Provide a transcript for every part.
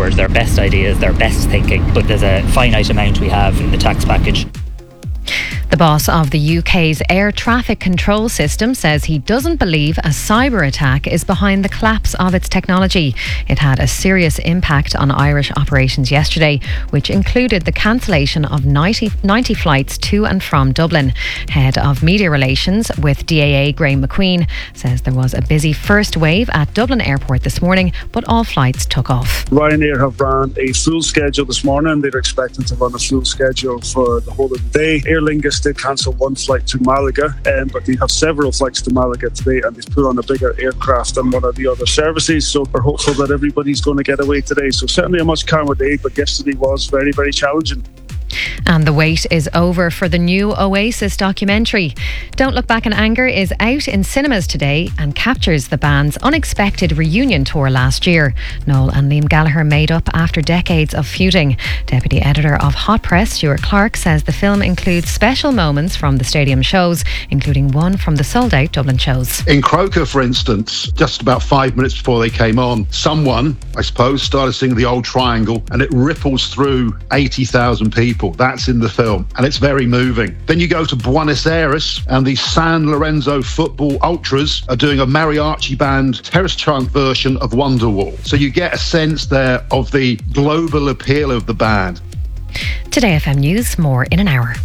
forward their best ideas, their best thinking, but there's a finite amount we have in the tax package. The boss of the UK's air traffic control system says he doesn't believe a cyber attack is behind the collapse of its technology. It had a serious impact on Irish operations yesterday, which included the cancellation of 90 flights to and from Dublin. Head of Media Relations with DAA, Graham McQueen, says there was a busy first wave at Dublin Airport this morning, but all flights took off. Ryanair have ran a full schedule this morning. They're expecting to run a full schedule for the whole of the day. Aer Lingus did cancel one flight to Malaga, but they have several flights to Malaga today, and they've put on a bigger aircraft than one of the other services, so we're hopeful that everybody's going to get away today. So certainly a much calmer day, but yesterday was very, very challenging. And the wait is over for the new Oasis documentary. Don't Look Back in Anger is out in cinemas today and captures the band's unexpected reunion tour last year. Noel and Liam Gallagher made up after decades of feuding. Deputy editor of Hot Press, Stuart Clark, says the film includes special moments from the stadium shows, including one from the sold-out Dublin shows. In Croker, for instance, just about 5 minutes before they came on, someone, I suppose, started singing The Old Triangle, and it ripples through 80,000 people. That's in the film, and it's very moving. Then you go to Buenos Aires, and the San Lorenzo football ultras are doing a mariachi band terrace chant version of Wonderwall. So you get a sense there of the global appeal of the band. Today FM News, more in an hour.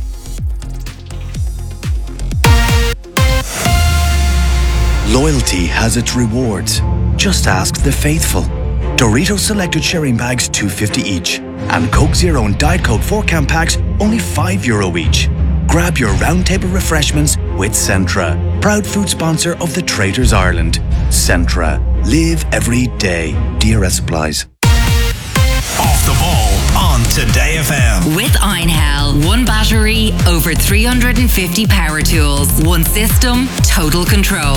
Loyalty has its rewards. Just ask the faithful. Doritos selected sharing bags $2.50 each, and Coke Zero and Diet Coke 4-can packs only €5 each. Grab your roundtable refreshments with Centra, proud food sponsor of the Traders Ireland. Centra, live every day. DRS applies. Off the ball on Today FM. With Einhell, one battery, over 350 power tools, one system, total control.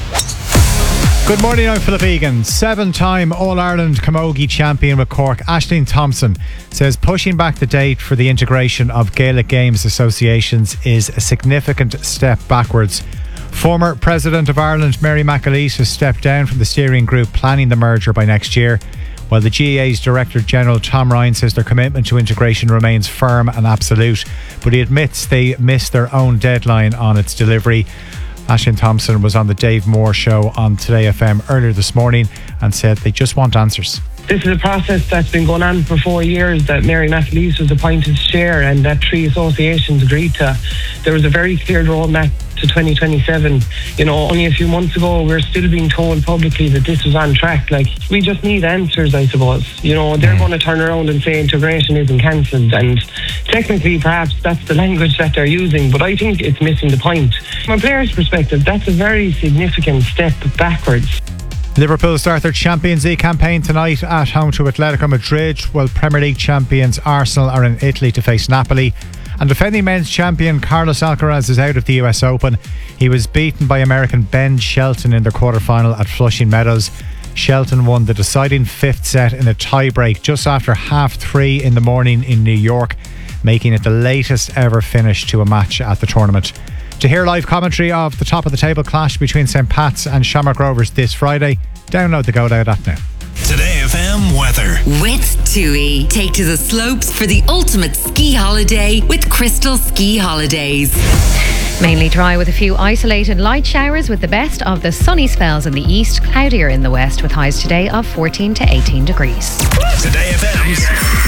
Good morning, I'm Philip Egan. 7-time All-Ireland Camogie champion with Cork, Aisling Thompson, says pushing back the date for the integration of Gaelic Games associations is a significant step backwards. Former President of Ireland, Mary McAleese, has stepped down from the steering group planning the merger by next year, while the GAA's Director General Tom Ryan says their commitment to integration remains firm and absolute, but he admits they missed their own deadline on its delivery. Aisling Thompson was on the Dave Moore show on Today FM earlier this morning and said they just want answers. This is a process that's been going on for 4 years that Mary McAleese was appointed to chair and that 3 associations agreed to. There was a very clear roadmap to 2027. You know, only a few months ago we're still being told publicly that this was on track. Like, we just need answers, I suppose. You know, they're going to turn around and say integration isn't cancelled, and technically perhaps that's the language that they're using, but I think it's missing the point. From a player's perspective, that's a very significant step backwards. Liverpool start their Champions League campaign tonight at home to Atletico Madrid, while Premier League champions Arsenal are in Italy to face Napoli. And defending men's champion Carlos Alcaraz is out of the US Open. He was beaten by American Ben Shelton in their quarter-final at Flushing Meadows. Shelton won the deciding 5th set in a tie-break just after 3:30 in the morning in New York, making it the latest ever finish to a match at the tournament. To hear live commentary of the top of the table clash between St Pat's and Shamrock Rovers this Friday, download the Go Loud app now. Today FM weather. With TUI, take to the slopes for the ultimate ski holiday with Crystal Ski Holidays. Mainly dry with a few isolated light showers, with the best of the sunny spells in the east, cloudier in the west, with highs today of 14 to 18 degrees. Today FM's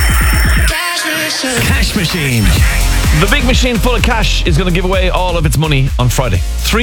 Cash Machine. The big machine full of cash is going to give away all of its money on Friday.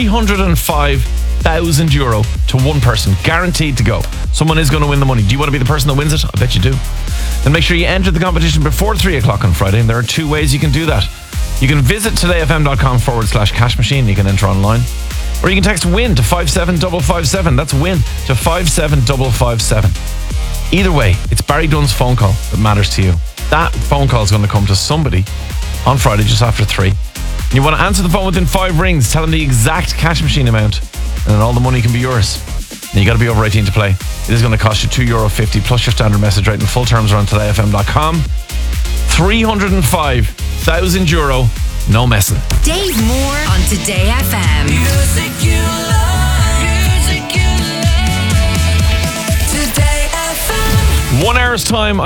€305,000 to one person, guaranteed to go. Someone is going to win the money. Do you want to be the person that wins it? I bet you do. Then make sure you enter the competition before 3 o'clock on Friday, and there are 2 ways you can do that. You can visit todayfm.com/cash machine. You can enter online, or you can text WIN to 57557. That's WIN to 57557. Either way, it's Barry Dunn's phone call that matters to you. That phone call is going to come to somebody on Friday just after 3. And you want to answer the phone within 5 rings, tell them the exact cash machine amount, and then all the money can be yours. And you got to be over 18 to play. It is going to cost you €2.50 plus your standard message rate, and full terms are on todayfm.com. €305,000, no messing. Dave Moore on Today FM. Music you love. Music you love. Today FM. 1 hour's time.